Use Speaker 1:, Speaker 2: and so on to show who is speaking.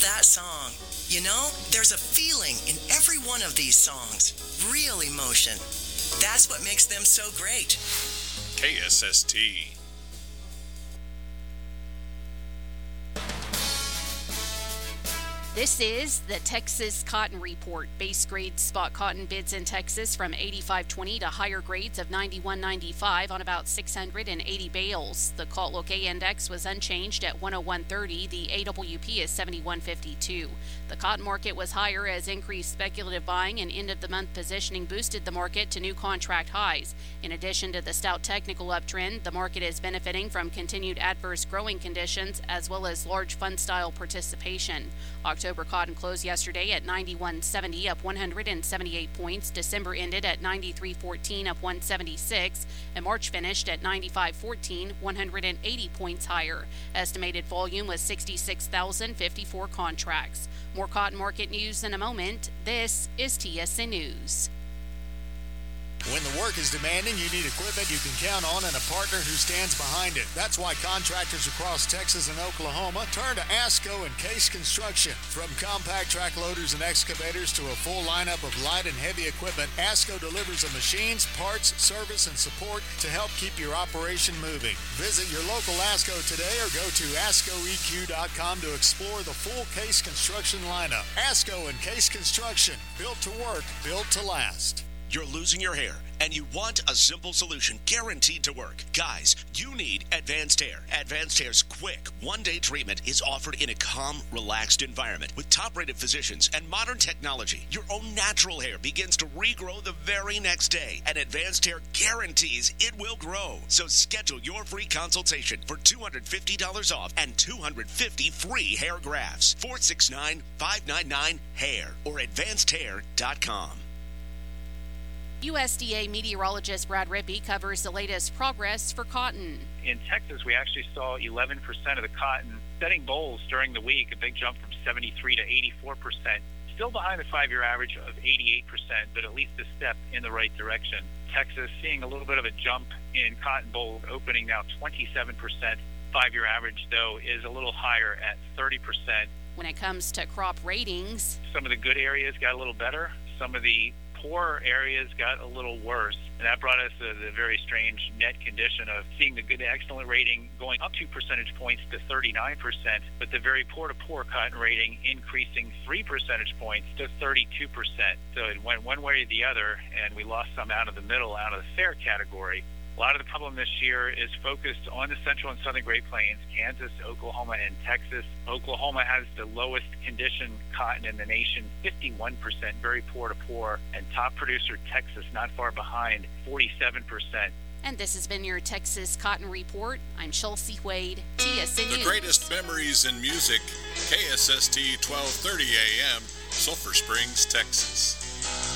Speaker 1: that song. You know, there's a feeling in every one of these songs. Real emotion. That's what makes them so great.
Speaker 2: KSST.
Speaker 3: This is the Texas Cotton Report. Base grade spot cotton bids in Texas from 85.20 to higher grades of 91.95 on about 680 bales. The Cotlook A index was unchanged at 101.30. The AWP is 71.52. The cotton market was higher as increased speculative buying and end-of-the-month positioning boosted the market to new contract highs. In addition to the stout technical uptrend, the market is benefiting from continued adverse growing conditions as well as large fund-style participation. October cotton closed yesterday at 91.70, up 178 points. December ended at 93.14, up 176, and March finished at 95.14, 180 points higher. Estimated volume was 66,054 contracts. More cotton market news in a moment. This is TSN News.
Speaker 4: When the work is demanding, you need equipment you can count on and a partner who stands behind it. That's why contractors across Texas and Oklahoma turn to ASCO and Case Construction. From compact track loaders and excavators to a full lineup of light and heavy equipment, ASCO delivers the machines, parts, service, and support to help keep your operation moving. Visit your local ASCO today or go to ASCOEQ.com to explore the full Case Construction lineup. ASCO and Case Construction, built to work, built to last.
Speaker 5: You're losing your hair, and you want a simple solution guaranteed to work. Guys, you need Advanced Hair. Advanced Hair's quick, one-day treatment is offered in a calm, relaxed environment. With top-rated physicians and modern technology, your own natural hair begins to regrow the very next day, and Advanced Hair guarantees it will grow. So schedule your free consultation for $250 off and 250 free hair grafts. 469-599-HAIR or advancedhair.com.
Speaker 3: USDA meteorologist Brad Rippey covers the latest progress for cotton.
Speaker 6: In Texas, we actually saw 11% of the cotton setting bowls during the week, a big jump from 73 to 84%. Still behind the 5-year average of 88%, but at least a step in the right direction. Texas seeing a little bit of a jump in cotton bowl opening, now 27%. 5-year average, though, is a little higher at 30%.
Speaker 3: When it comes to crop ratings,
Speaker 6: some of the good areas got a little better. Some of the poor areas got a little worse, and that brought us to the very strange net condition of seeing the good to excellent rating going up 2 percentage points to 39%, but the very poor to poor cotton rating increasing 3 percentage points to 32%. So it went one way or the other, and we lost some out of the middle, out of the fair category. A lot of the problem this year is focused on the central and southern Great Plains, Kansas, Oklahoma, and Texas. Oklahoma has the lowest condition cotton in the nation, 51%, very poor to poor, and top producer Texas not far behind, 47%.
Speaker 3: And this has been your Texas Cotton Report. I'm Chelsea Wade, TSN News.
Speaker 2: The greatest memories in music, KSST 1230 AM, Sulphur Springs, Texas.